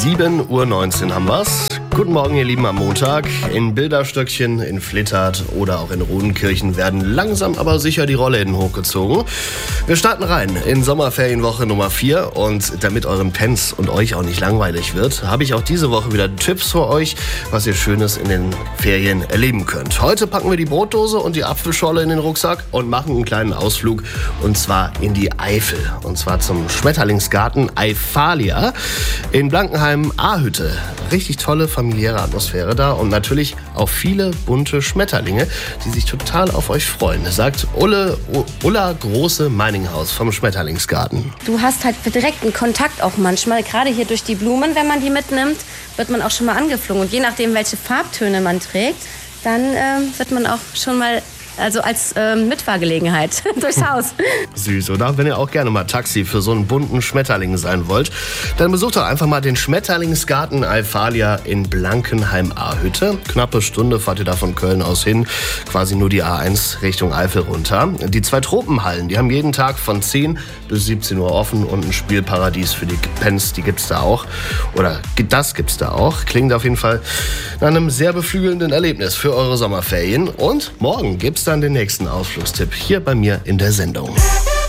7:19 Uhr haben wir's. Guten Morgen, ihr Lieben, am Montag. In Bilderstöckchen, in Flittert oder auch in Rodenkirchen werden langsam aber sicher die Rollläden hochgezogen. Wir starten rein in Sommerferienwoche Nummer 4 und damit euren Pens und euch auch nicht langweilig wird, habe ich auch diese Woche wieder Tipps für euch, was ihr Schönes in den Ferien erleben könnt. Heute packen wir die Brotdose und die Apfelschorle in den Rucksack und machen einen kleinen Ausflug und zwar in die Eifel und zwar zum Schmetterlingsgarten Eifalia in Blankenheim-Ahütte. Richtig tolle familiäre Atmosphäre da und natürlich auch viele bunte Schmetterlinge, die sich total auf euch freuen, sagt Ulla Große-Meininghaus vom Schmetterlingsgarten. Du hast halt direkten Kontakt auch manchmal, gerade hier durch die Blumen, wenn man die mitnimmt, wird man auch schon mal angeflogen. Und je nachdem, welche Farbtöne man trägt, dann wird man auch schon mal als Mitfahrgelegenheit durchs Haus. Süß, oder? Wenn ihr auch gerne mal Taxi für so einen bunten Schmetterling sein wollt, dann besucht doch einfach mal den Schmetterlingsgarten Eifalia in Blankenheim-Ahütte. Knappe Stunde fahrt ihr da von Köln aus hin, quasi nur die A1 Richtung Eifel runter. Die 2 Tropenhallen, die haben jeden Tag von 10 bis 17 Uhr offen und ein Spielparadies für die Pens, die gibt's da auch. Oder das gibt's da auch. Klingt auf jeden Fall nach einem sehr beflügelnden Erlebnis für eure Sommerferien. Und morgen gibt's dann den nächsten Ausflugstipp hier bei mir in der Sendung.